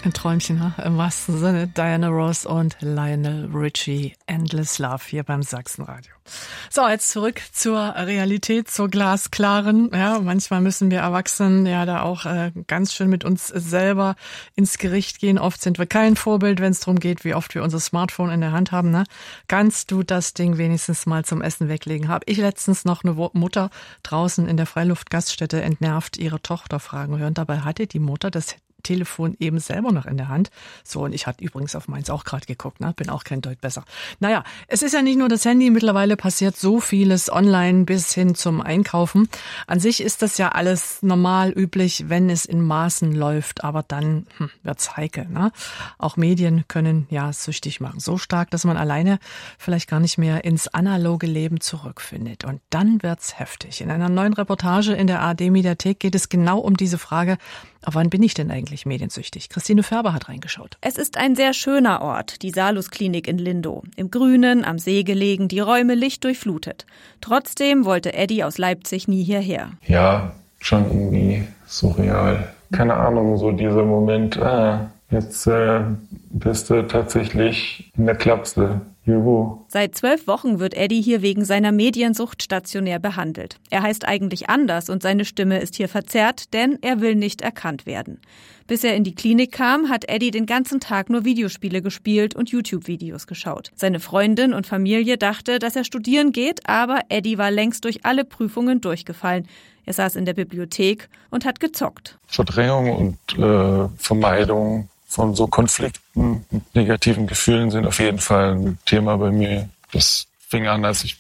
Ein Träumchen, ne? Im wahrsten Sinne. Diana Ross und Lionel Richie, Endless Love hier beim Sachsenradio. So, jetzt zurück zur Realität, zur glasklaren. Ja, manchmal müssen wir Erwachsenen ja da auch ganz schön mit uns selber ins Gericht gehen. Oft sind wir kein Vorbild, wenn es darum geht, wie oft wir unser Smartphone in der Hand haben. Ne? Kannst du das Ding wenigstens mal zum Essen weglegen? Habe ich letztens noch eine Mutter draußen in der Freiluftgaststätte entnervt ihre Tochter fragen hören. Dabei hatte die Mutter das Telefon eben selber noch in der Hand. So, und ich hatte übrigens auf meins auch gerade geguckt, ne? Bin auch kein Deut besser. Naja, es ist ja nicht nur das Handy, mittlerweile passiert so vieles online bis hin zum Einkaufen. An sich ist das ja alles normal üblich, wenn es in Maßen läuft, aber dann wird's heikel, ne? Auch Medien können ja süchtig machen. So stark, dass man alleine vielleicht gar nicht mehr ins analoge Leben zurückfindet. Und dann wird's heftig. In einer neuen Reportage in der ARD-Mediathek geht es genau um diese Frage, aber wann bin ich denn eigentlich mediensüchtig? Christine Färber hat reingeschaut. Es ist ein sehr schöner Ort, die Salus-Klinik in Lindow. Im Grünen, am See gelegen, die Räume lichtdurchflutet. Trotzdem wollte Eddie aus Leipzig nie hierher. Ja, schon irgendwie surreal. Keine Ahnung, so dieser Moment, jetzt bist du tatsächlich in der Klapse. Juhu. Seit 12 Wochen wird Eddie hier wegen seiner Mediensucht stationär behandelt. Er heißt eigentlich anders und seine Stimme ist hier verzerrt, denn er will nicht erkannt werden. Bis er in die Klinik kam, hat Eddie den ganzen Tag nur Videospiele gespielt und YouTube-Videos geschaut. Seine Freundin und Familie dachte, dass er studieren geht, aber Eddie war längst durch alle Prüfungen durchgefallen. Er saß in der Bibliothek und hat gezockt. Verdrängung und Vermeidung von so Konflikten und negativen Gefühlen sind auf jeden Fall ein Thema bei mir. Das fing an, als ich